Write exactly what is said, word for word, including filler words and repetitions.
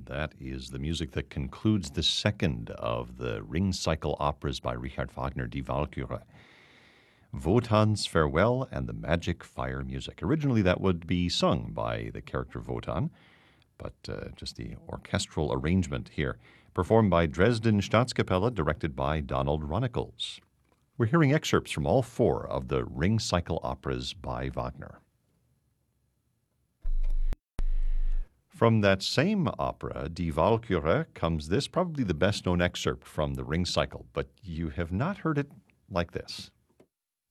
That is the music that concludes the second of the Ring Cycle operas by Richard Wagner, Die Walküre. Wotan's Farewell and the Magic Fire Music. Originally, that would be sung by the character Wotan, but uh, just the orchestral arrangement here. Performed by Dresden Staatskapelle, directed by Donald Runnicles. We're hearing excerpts from all four of the Ring Cycle operas by Wagner. From that same opera, Die Walküre, comes this, probably the best-known excerpt from the Ring Cycle, but you have not heard it like this.